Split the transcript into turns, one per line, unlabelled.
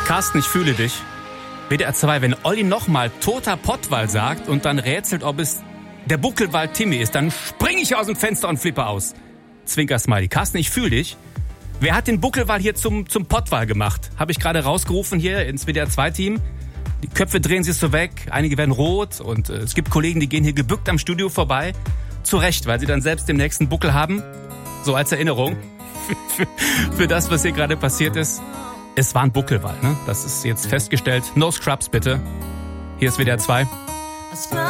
Carsten, ich fühle dich. WDR 2, wenn Olli nochmal toter Pottwal sagt und dann rätselt, ob es der Buckelwal Timmy ist, dann spring ich aus dem Fenster und flippe aus. Zwinker-Smiley. Carsten, ich fühle dich. Wer hat den Buckelwal hier zum Pottwal gemacht? Habe ich gerade rausgerufen hier ins WDR 2-Team. Die Köpfe drehen sich so weg, einige werden rot und es gibt Kollegen, die gehen hier gebückt am Studio vorbei. Zu Recht, weil sie dann selbst den nächsten Buckel haben. So als Erinnerung für das, was hier gerade passiert ist. Es war ein Buckelwal, ne? Das ist jetzt festgestellt. No Scrubs bitte. Hier ist WDR 2.